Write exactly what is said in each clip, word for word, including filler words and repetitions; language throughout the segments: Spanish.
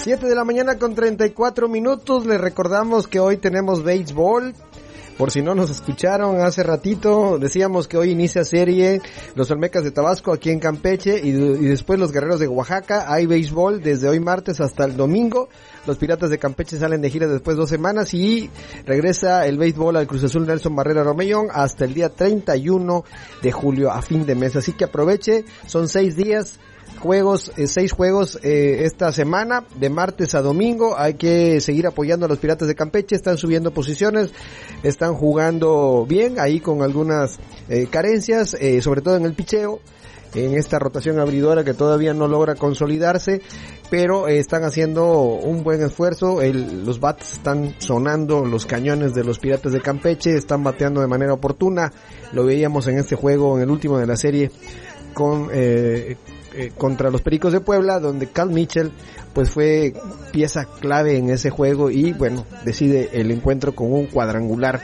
siete de la mañana con treinta y cuatro minutos. Les recordamos que hoy tenemos béisbol. Por si no nos escucharon hace ratito, decíamos que hoy inicia serie los Olmecas de Tabasco aquí en Campeche y, y después los Guerreros de Oaxaca. Hay béisbol desde hoy martes hasta el domingo. Los Piratas de Campeche salen de gira después de dos semanas y regresa el béisbol al Cruz Azul Nelson Barrera Romellón hasta el día treinta y uno de julio a fin de mes. Así que aproveche, son seis días. Juegos, eh, seis juegos eh, esta semana, de martes a domingo. Hay que seguir apoyando a los Piratas de Campeche, están subiendo posiciones, están jugando bien, ahí con algunas eh, carencias, eh, sobre todo en el picheo, en esta rotación abridora que todavía no logra consolidarse, pero eh, están haciendo un buen esfuerzo. El, los bats están sonando, los cañones de los Piratas de Campeche están bateando de manera oportuna. Lo veíamos en este juego, en el último de la serie, con eh, eh, contra los Pericos de Puebla, donde Cal Mitchell pues fue pieza clave en ese juego y bueno, decide el encuentro con un cuadrangular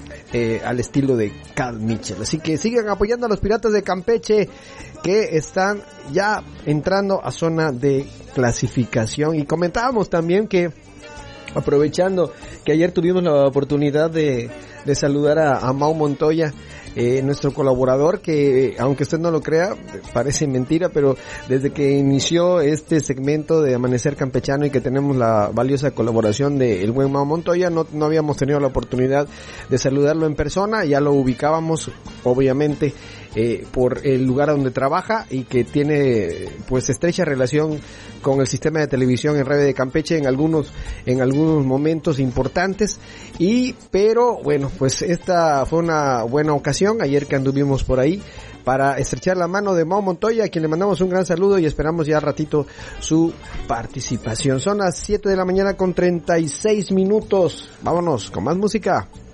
eh, al estilo de Cal Mitchell. Así que sigan apoyando a los Piratas de Campeche, que están ya entrando a zona de clasificación. Y comentábamos también que, aprovechando que ayer tuvimos la oportunidad de, de saludar a, a Mau Montoya, eh, nuestro colaborador, que aunque usted no lo crea, parece mentira, pero desde que inició este segmento de Amanecer Campechano y que tenemos la valiosa colaboración de el buen Mau Montoya, no, no habíamos tenido la oportunidad de saludarlo en persona. Ya lo ubicábamos, obviamente, eh, por el lugar donde trabaja y que tiene pues estrecha relación con el sistema de televisión en Radio de Campeche en algunos en algunos momentos importantes. Y pero bueno, pues esta fue una buena ocasión ayer que anduvimos por ahí para estrechar la mano de Mau Montoya, a quien le mandamos un gran saludo y esperamos ya ratito su participación. Son las siete de la mañana con treinta y seis minutos. Vámonos con más música.